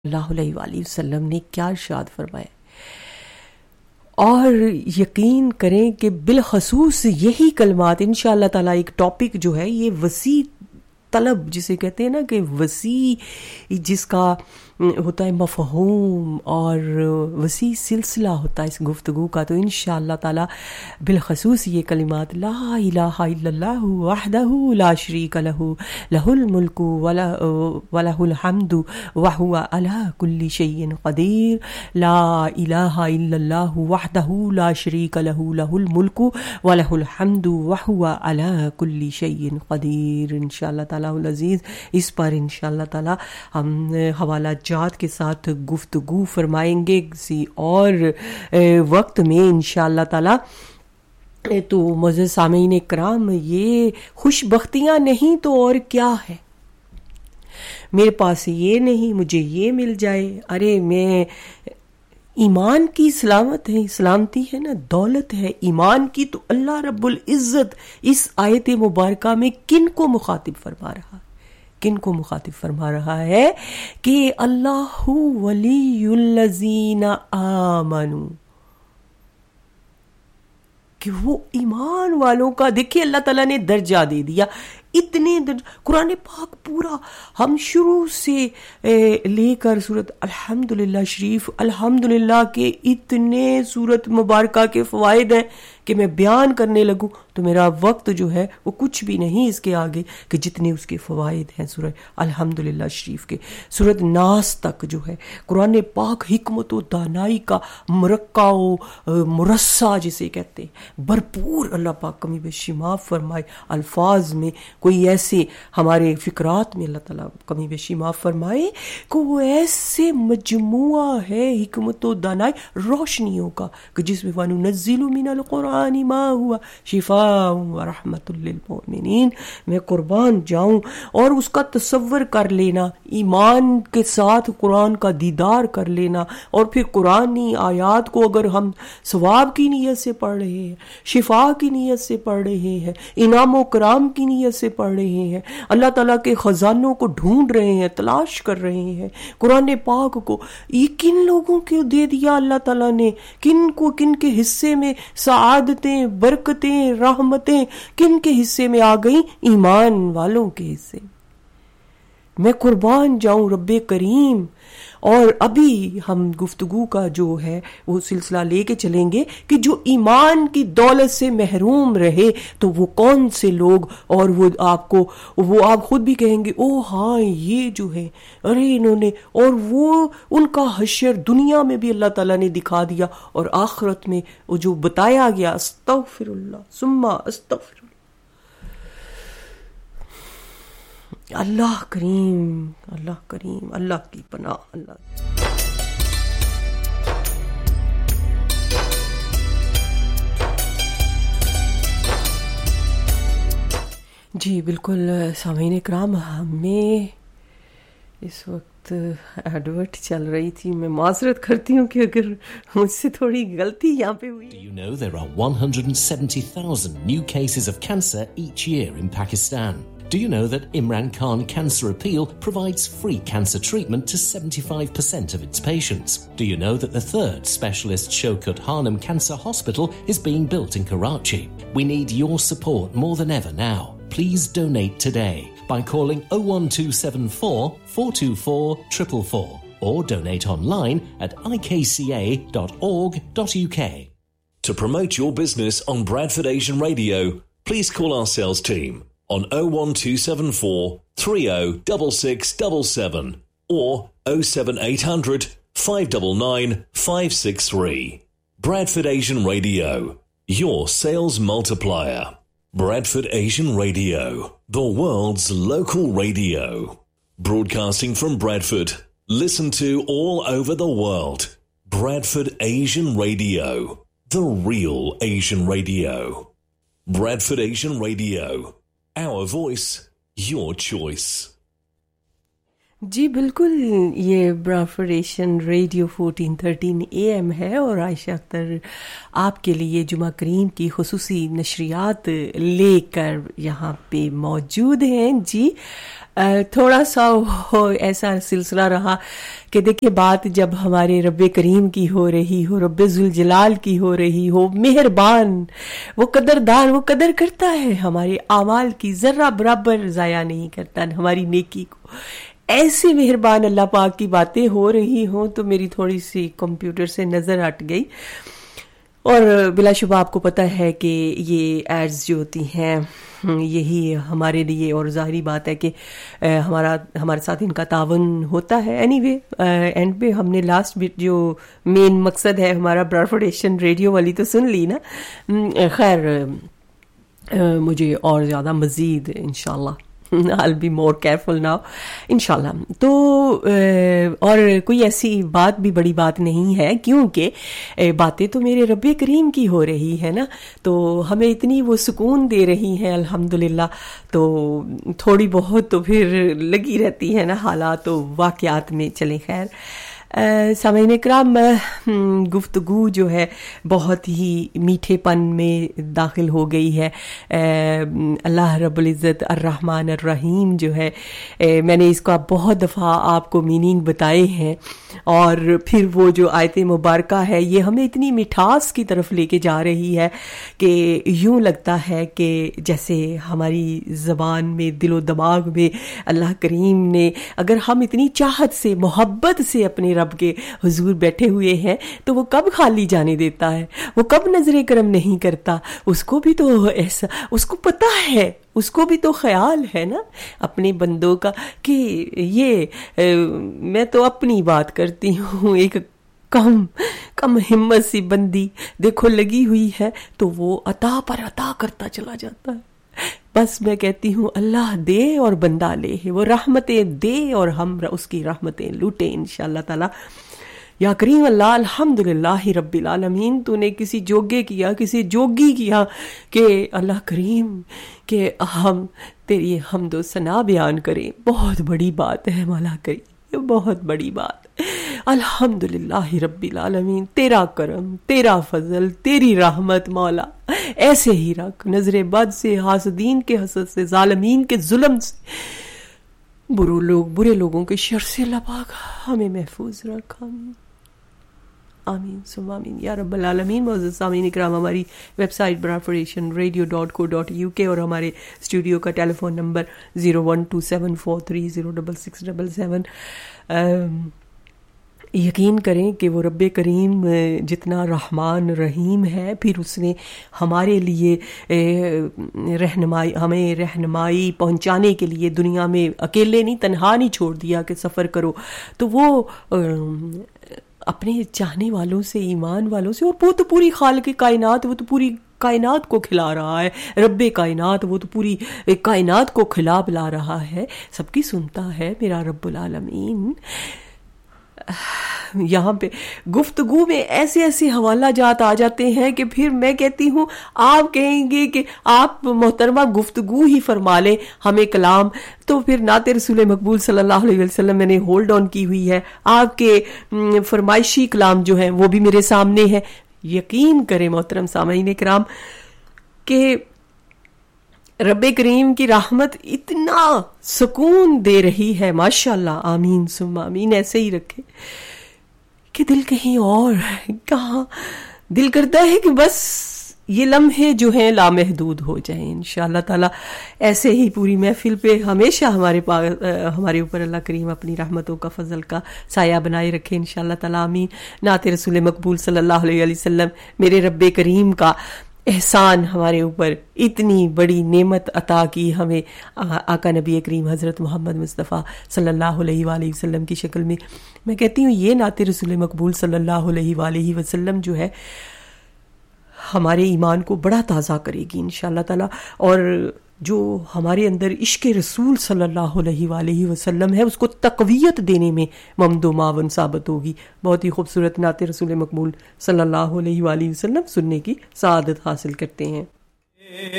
اللہ علیہ وآلہ وسلم نے کیا ارشاد فرمایا، اور یقین کریں کہ بالخصوص یہی کلمات انشاءاللہ تعالیٰ ایک ٹاپک جو ہے یہ وسیع طلب جسے کہتے ہیں نا کہ وسیع جس کا ہوتا ہے مفہوم اور وسیع سلسلہ ہوتا ہے اس گفتگو کا، تو انشاءاللہ تعالی بالخصوص یہ کلمات لا الہ الا اللہ وحدہ لا شریک لہ لہ الملک ولہ الحمد وہو علی کل شیء قدیر، لا الہ الا اللہ وحدہ لا شریک لہ لہ الملک ولہ الحمد وہو علی کل شیء قدیر۔ انشاءاللہ تعالی العزیز اس پر انشاءاللہ تعالی ہم حوالہ جات کے ساتھ گفتگو فرمائیں گے کسی اور وقت میں انشاءاللہ تعالی۔ تو معزز سامعین کرام، یہ خوش بختیاں نہیں تو اور کیا ہے؟ میرے پاس یہ نہیں مجھے یہ مل جائے، ارے میں ایمان کی سلامت ہے، سلامتی ہے نا، دولت ہے ایمان کی، تو اللہ رب العزت اس آیت مبارکہ میں کن کو مخاطب فرما رہا ہے؟ کن کو مخاطب فرما رہا ہے کہ اللہ ولی الذین آمنوا، کہ وہ ایمان والوں کا دیکھیے اللہ تعالیٰ نے درجہ دے دیا، اتنے قرآن پاک پورا ہم شروع سے لے کر سورت الحمدللہ شریف، الحمدللہ کے اتنے سورت مبارکہ کے فوائد ہیں کہ میں بیان کرنے لگوں تو میرا وقت جو ہے وہ کچھ بھی نہیں اس کے آگے، کہ جتنے اس کے فوائد ہیں سورہ الحمدللہ شریف کے، سورت ناس تک جو ہے قرآن پاک حکمت و دانائی کا مرقع و مرصع جسے کہتے ہیں بھرپور، اللہ پاک کمی بیشی معاف فرمائے الفاظ میں، کوئی ایسے ہمارے فکرات میں اللہ تعالیٰ کمی بیشی معاف فرمائے کہ وہ ایسے مجموعہ ہے حکمت و دانائی روشنیوں کا کہ جس میں وَنُنَزِّلُ مِنَ الْقُرْآنِ مَا هُوَ شِفَاءٌ وَرَحْمَةٌ لِّلْمُؤْمِنِينَ۔ میں قربان جاؤں، اور اس کا تصور کر لینا، ایمان کے ساتھ قرآن کا دیدار کر لینا، اور پھر قرآنی آیات کو اگر ہم ثواب کی نیت سے پڑھ رہے ہیں، شفا کی نیت سے پڑھ رہے ہیں، انعام و کرام کی نیت سے پڑھ رہے ہیں، اللہ تعالیٰ کے خزانوں کو ڈھونڈ رہے ہیں، تلاش کر رہے ہیں، قرآن پاک کو یہ کن لوگوں کو دے دیا اللہ تعالیٰ نے، کن کو کن کے حصے میں سعادتیں، برکتیں، رحمتیں کن کے حصے میں آ گئیں؟ ایمان والوں کے حصے۔ میں قربان جاؤں رب کریم۔ اور ابھی ہم گفتگو کا جو ہے وہ سلسلہ لے کے چلیں گے کہ جو ایمان کی دولت سے محروم رہے تو وہ کون سے لوگ، اور وہ آپ خود بھی کہیں گے او ہاں یہ جو ہے ارے انہوں نے، اور وہ ان کا حشر دنیا میں بھی اللہ تعالیٰ نے دکھا دیا، اور آخرت میں وہ جو بتایا گیا استغفر اللہ ثم استغفر اللہ کریم، اللہ کریم، اللہ کی پناہ، اللہ۔ جی بالکل سامعین کرام، ہمیں اس وقت ایڈورٹ چل رہی تھی، میں معذرت کرتی ہوں کہ اگر مجھ سے تھوڑی غلطی یہاں پہ ہوئی۔ Do you know there are 170,000 new cases of cancer each year in Pakistan? Do you know that Imran Khan Cancer Appeal provides free cancer treatment to 75% of its patients? Do you know that the third specialist Shaukat Hanum Cancer Hospital is being built in Karachi? We need your support more than ever now. Please donate today by calling 01274 424 444 or donate online at ikca.org.uk. To promote your business on Bradford Asian Radio, please call our sales team on 01274 306677 or 07800 599 563. Bradford Asian Radio, your sales multiplier. Bradford Asian Radio, the world's local radio. Broadcasting from Bradford, listen to all over the world. Bradford Asian Radio, the real Asian radio. Bradford Asian Radio, our voice, your choice. جی بالکل، یہ برافریشن radio 1413 AM ہے اور عائشہ اختر آپ کے لیے جمعہ کریم کی خصوصی نشریات لے کر یہاں پہ موجود ہیں. جی تھوڑا سا ایسا سلسلہ رہا کہ دیکھیں بات جب ہمارے رب کریم کی ہو رہی ہو، رب ذوالجلال کی ہو رہی ہو، مہربان، وہ قدردان، وہ قدر کرتا ہے ہمارے اعمال کی، ذرہ برابر ضائع نہیں کرتا ہماری نیکی کو. ایسے مہربان اللہ پاک کی باتیں ہو رہی ہوں تو میری تھوڑی سی کمپیوٹر سے نظر ہٹ گئی، اور بلا شبہ آپ کو پتہ ہے کہ یہ ایڈز جو ہوتی ہیں یہی ہمارے لیے، اور ظاہری بات ہے کہ ہمارے ساتھ ان کا تعاون ہوتا ہے. اینی وے اینڈ پہ ہم نے لاسٹ بٹ جو مین مقصد ہے ہمارا برافریشن ریڈیو والی تو سن لی نا. خیر مجھے اور زیادہ مزید انشاءاللہ I'll be more careful now انشاءاللہ. تو اور کوئی ایسی بات بھی بڑی بات نہیں ہے، کیونکہ باتیں تو میرے رب کریم کی ہو رہی ہے نا، تو ہمیں اتنی وہ سکون دے رہی ہیں الحمدللہ. تو تھوڑی بہت تو پھر لگی رہتی ہے نا حالات و واقعات میں. چلیں خیر سامعین اکرام، گفتگو جو ہے بہت ہی میٹھے پن میں داخل ہو گئی ہے. اللہ رب العزت الرحمن الرحیم جو ہے، میں نے اس کا بہت دفعہ آپ کو میننگ بتائے ہیں، اور پھر وہ جو آیت مبارکہ ہے یہ ہمیں اتنی مٹھاس کی طرف لے کے جا رہی ہے کہ یوں لگتا ہے کہ جیسے ہماری زبان میں، دل و دماغ میں اللہ کریم نے، اگر ہم اتنی چاہت سے، محبت سے اپنے رب کے حضور بیٹھے ہوئے ہیں تو وہ کب خالی جانے دیتا ہے، وہ کب نظر کرم نہیں کرتا. اس کو بھی تو ایسا، اس کو پتہ ہے، اس کو بھی تو خیال ہے نا اپنے بندوں کا کہ یہ میں تو اپنی بات کرتی ہوں، ایک کم ہمت سی بندی دیکھو لگی ہوئی ہے تو وہ عطا پر عطا کرتا چلا جاتا ہے. بس میں کہتی ہوں اللہ دے اور بندہ لے، وہ رحمتیں دے اور ہم اس کی رحمتیں لوٹیں انشاءاللہ تعالی. یا کریم اللہ الحمدللہ رب العالمین، تو نے کسی جوگے کیا، کسی جوگی کیا کہ اللہ کریم کہ ہم تیری حمد و ثنا بیان کریں. بہت بڑی بات ہے مولا کریم، بہت بڑی بات. الحمدللہ رب العالمین، تیرا کرم، تیرا فضل، تیری رحمت مولا ایسے ہی رکھ، نظر بد سے، حاسدین کے حسد سے، ظالمین کے ظلم سے، برے لوگوں کے شر سے اللہ پاک ہمیں محفوظ رکھ. آمین آمین ثم آمین یا رب العالمین. معزز سامعین اکرام، ہماری ویب سائٹ brafration.radio.co.uk اور ہمارے اسٹوڈیو کا ٹیلی فون نمبر 0127430677. یقین کریں کہ وہ رب کریم جتنا رحمان رحیم ہے، پھر اس نے ہمارے لیے ہمیں رہنمائی پہنچانے کے لیے دنیا میں اکیلے نہیں، تنہا نہیں چھوڑ دیا کہ سفر کرو. تو وہ اپنے چاہنے والوں سے، ایمان والوں سے، اور وہ تو پوری خالق کائنات، وہ تو پوری کائنات کو کھلا رہا ہے، رب کائنات وہ تو پوری کائنات کو کھلا بلا رہا ہے، سب کی سنتا ہے میرا رب العالمین. یہاں پہ گفتگو میں ایسے ایسے حوالہ جات آ جاتے ہیں کہ پھر میں کہتی ہوں آپ کہیں گے کہ آپ محترمہ گفتگو ہی فرما لیں ہمیں کلام، تو پھر نعت رسول مقبول صلی اللہ علیہ وسلم میں نے ہولڈ آن کی ہوئی ہے. آپ کے فرمائشی کلام جو ہیں وہ بھی میرے سامنے ہے. یقین کریں محترم سامعین کرام کہ رب کریم کی رحمت اتنا سکون دے رہی ہے، ماشاءاللہ. آمین ثم آمین. ایسے ہی رکھے کہ دل کہیں اور، کہاں دل کرتا ہے کہ بس یہ لمحے جو ہیں لامحدود ہو جائیں انشاءاللہ تعالی. ایسے ہی پوری محفل پہ ہمیشہ ہمارے اوپر اللہ کریم اپنی رحمتوں کا، فضل کا سایہ بنائے رکھے انشاءاللہ تعالی. آمین. نعت رسول مقبول صلی اللہ علیہ وسلم، میرے رب کریم کا احسان ہمارے اوپر، اتنی بڑی نعمت عطا کی ہمیں آقا نبی کریم حضرت محمد مصطفیٰ صلی اللہ علیہ وآلہ وسلم کی شکل میں. میں کہتی ہوں یہ نعت رسول مقبول صلی اللہ علیہ وآلہ وسلم جو ہے ہمارے ایمان کو بڑا تازہ کرے گی انشاءاللہ تعالی، اور جو ہمارے اندر عشق رسول صلی اللہ علیہ وآلہ وسلم ہے اس کو تقویت دینے میں ممد و معاون ثابت ہوگی. بہت ہی خوبصورت نعت رسول مقبول صلی اللہ علیہ وآلہ وسلم سننے کی سعادت حاصل کرتے ہیں.